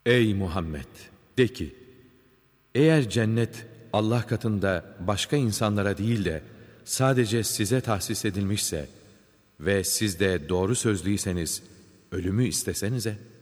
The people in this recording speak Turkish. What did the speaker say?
Ey Muhammed! De ki, eğer cennet Allah katında başka insanlara değil de sadece size tahsis edilmişse ve siz de doğru sözlüyseniz ölümü istesenize.